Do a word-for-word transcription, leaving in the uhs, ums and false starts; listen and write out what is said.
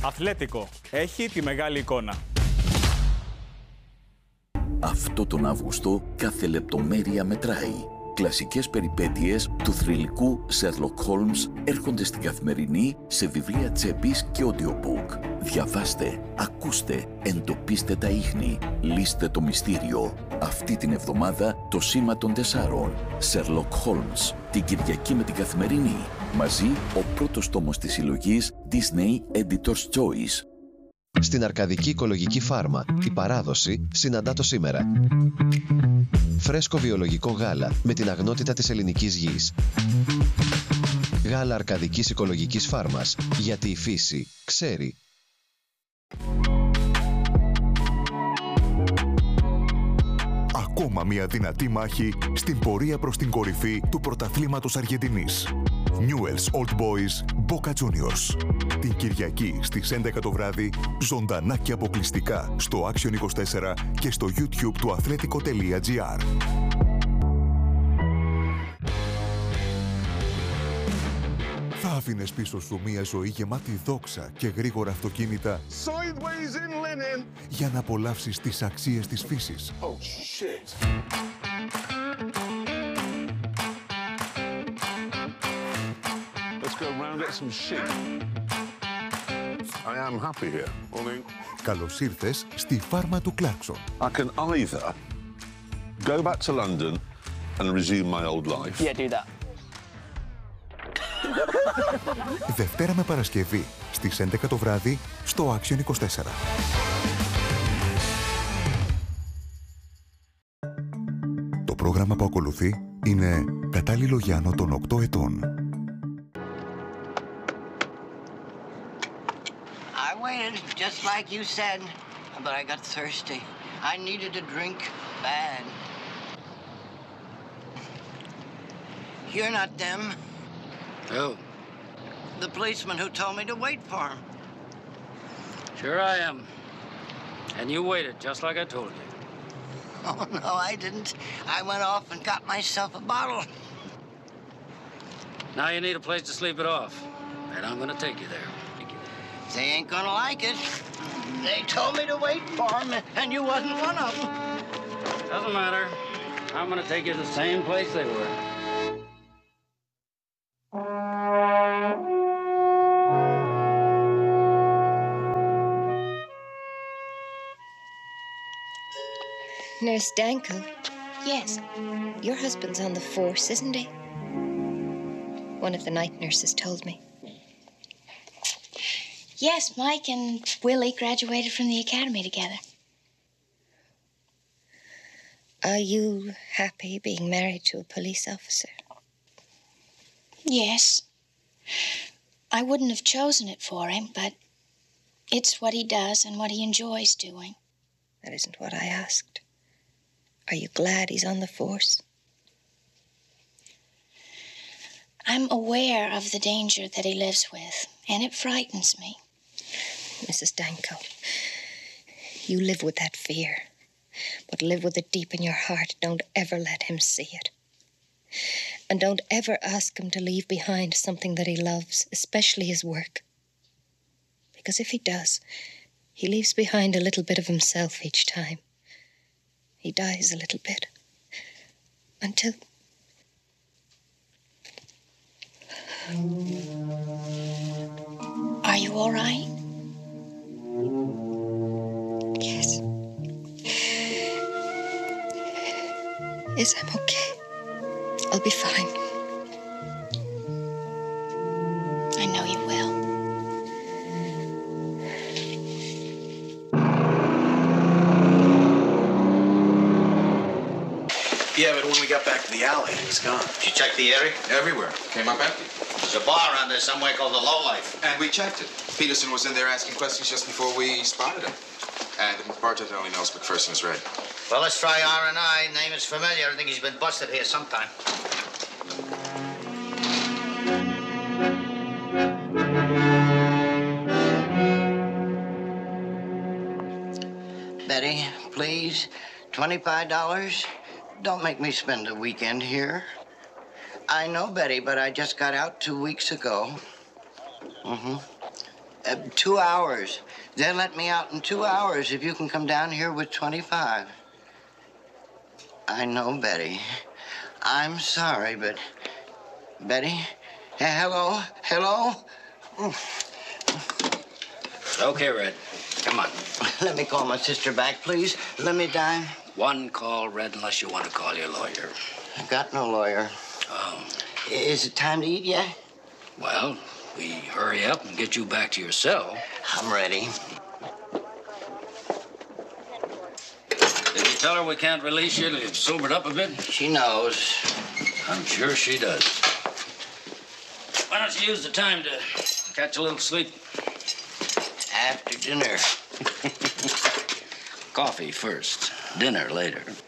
Αθλέτικο. Έχει τη μεγάλη εικόνα. Αυτό τον Αύγουστο κάθε λεπτομέρεια μετράει. Κλασικές περιπέτειες του θρυλικού Sherlock Holmes έρχονται στην Καθημερινή σε βιβλία τσέπης και audiobook. Διαβάστε, ακούστε, εντοπίστε τα ίχνη, λύστε το μυστήριο. Αυτή την εβδομάδα το Σήμα των Τεσσάρων, Sherlock Holmes, την Κυριακή με την Καθημερινή. Μαζί ο πρώτος τόμος της συλλογής Disney Editor's Choice. Στην Αρκαδική Οικολογική Φάρμα, η παράδοση συναντά το σήμερα. Φρέσκο βιολογικό γάλα με την αγνότητα της ελληνικής γης. Γάλα Αρκαδικής Οικολογικής Φάρμας, γιατί η φύση ξέρει. Ακόμα μια δυνατή μάχη στην πορεία προς την κορυφή του πρωταθλήματος Αργεντινής. Newell's Old Boys Boca Juniors. Την Κυριακή στις έντεκα το βράδυ, ζωντανά και αποκλειστικά στο Action είκοσι τέσσερα και στο YouTube του αθλέτικο τελεία τζι άρ. Θα άφηνες πίσω σου μια ζωή γεμάτη δόξα και γρήγορα αυτοκίνητα για να απολαύσεις τις αξίες της φύσης. Oh, shit. Let's go round, get some shit. I am happy here. Morning. Καλώς ήρθες στη φάρμα του Κλάρκσον. I can either go back to London and resume my old life. Yeah, do that. Δευτέρα με Παρασκευή στις έντεκα το βράδυ στο Action είκοσι τέσσερα. Το πρόγραμμα που ακολουθεί είναι κατάλληλο για άνω των οκτώ ετών. I waited just like you said, but I got thirsty. I needed a drink bad. You're not them. Who? The policeman who told me to wait for him. Sure I am. And you waited, just like I told you. Oh, no, I didn't. I went off and got myself a bottle. Now you need a place to sleep it off. And I'm gonna take you there. They ain't gonna like it. They told me to wait for him, and you wasn't one of them. Doesn't matter. I'm gonna take you to the same place they were. Nurse Danko? Yes. Your husband's on the force, isn't he? One of the night nurses told me. Yes, Mike and Willie graduated from the academy together. Are you happy being married to a police officer? Yes. I wouldn't have chosen it for him, but it's what he does and what he enjoys doing. That isn't what I asked. Are you glad he's on the force? I'm aware of the danger that he lives with, and it frightens me. Missus Danko, you live with that fear, but live with it deep in your heart. Don't ever let him see it. And don't ever ask him to leave behind something that he loves, especially his work. Because if he does, he leaves behind a little bit of himself each time. He dies a little bit. Until... Are you all right? Yes. Yes, I'm okay. I'll be fine. I know you will. Yeah, but when we got back to the alley, he was gone. Did you check the area? Everywhere. Came up empty. There's a bar around there somewhere called the Lowlife. And we checked it. Peterson was in there asking questions just before we spotted him. And the bartender only knows McPherson's red. Well, let's try R and I. Name is familiar. I think he's been busted here sometime. Betty, please, twenty-five dollars. Don't make me spend a weekend here. I know, Betty, but I just got out two weeks ago. Mm-hmm. Uh, two hours. They'll let me out in two hours if you can come down here with twenty-five. I know, Betty. I'm sorry, but... Betty? Hey, hello? Hello? Okay, Red. Come on. Let me call my sister back, please. Let me dine. One call, Red, unless you want to call your lawyer. I got no lawyer. Oh. Is it time to eat yet? Well, we hurry up and get you back to your cell. I'm ready. Did you tell her we can't release you till you've sobered up a bit? She knows. I'm sure she does. Why don't you use the time to catch a little sleep? After dinner. Coffee first, dinner later.